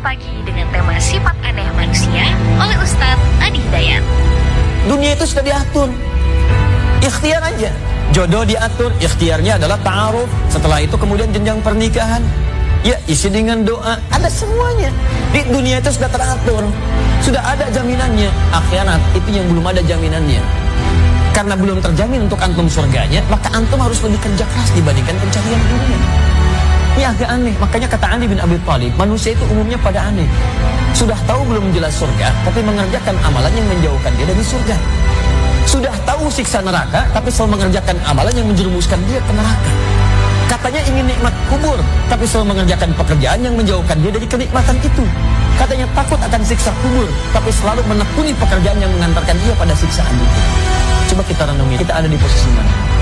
Pagi dengan tema sifat aneh manusia oleh Ustadz Adi Hidayat. Dunia itu sudah diatur, ikhtiar aja. Jodoh diatur, ikhtiarnya adalah ta'aruf. Setelah itu kemudian jenjang pernikahan, ya isi dengan doa, ada semuanya. Di dunia itu sudah teratur, sudah ada jaminannya. Akhirat itu yang belum ada jaminannya. Karena belum terjamin untuk antum surganya, maka antum harus lebih kerja keras dibandingkan pencarian dunia. Ini agak aneh, makanya kata Ali bin Abi Thalib, manusia itu umumnya pada aneh. Sudah tahu belum jelas surga, tapi mengerjakan amalan yang menjauhkan dia dari surga. Sudah tahu siksa neraka, tapi selalu mengerjakan amalan yang menjerumuskan dia ke neraka. Katanya ingin nikmat kubur, tapi selalu mengerjakan pekerjaan yang menjauhkan dia dari kenikmatan itu. Katanya takut akan siksa kubur, tapi selalu menekuni pekerjaan yang mengantarkan dia pada siksaan itu. Coba kita renungi, kita ada di posisi mana?